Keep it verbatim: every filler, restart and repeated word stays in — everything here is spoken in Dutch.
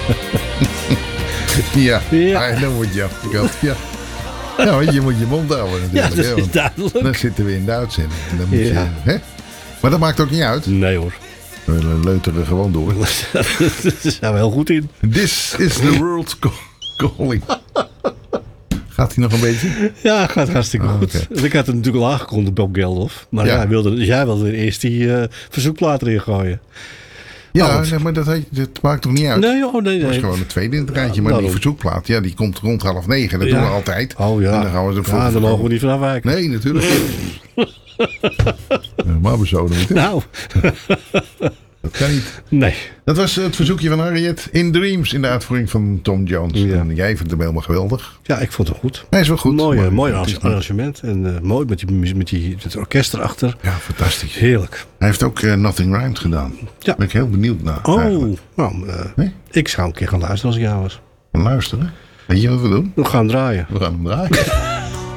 ja, Ja. Ah, dan word je afgekapt. Ja. Ja, want je moet je mond houden Ja, natuurlijk. dat hè, is want duidelijk. dan zitten we in de uitzending. En dan moet Ja. je, hè? Maar dat maakt ook niet uit. Nee hoor. We leuteren gewoon door. Daar zijn we heel goed in. This is the world calling. Gaat hij nog een beetje? Ja, gaat hartstikke Oh, goed. oké. Ik had het natuurlijk al aangekondigd, Bob Geldof. Maar Ja. jij wilde, dus jij wilde eerst die uh, verzoekplaat erin gooien. Ja, goed. nee, maar dat, heet- dat maakt toch niet uit? Nee, oh nee, Dat is nee. gewoon een tweede in het rijtje. Maar die daarom. verzoekplaat, ja, die komt rond half negen. Dat Ja. doen we altijd. Oh ja. En dan gaan we ervoor. Ja, daar mogen we niet van afwijken. Nee, natuurlijk niet. Maar we zouden niet. hè? Nou, Dat kan niet. nee. Dat was het verzoekje van Harriet in Dreams in de uitvoering van Tom Jones. Ja. En jij vindt hem helemaal geweldig. Ja, ik vond het goed. Hij is wel goed. Mooi, maar uh, mooi het is niet- arrangement. En uh, mooi met, die, met die, het orkest erachter. Ja, fantastisch. Heerlijk. Hij heeft ook uh, Nothing Rhymes gedaan. Daar Ja. ben ik heel benieuwd naar. Oh, eigenlijk. nou, uh, Nee? ik zou een keer gaan luisteren als ik jou was. Gaan luisteren. Weet je wat we doen? We gaan draaien. We gaan hem draaien.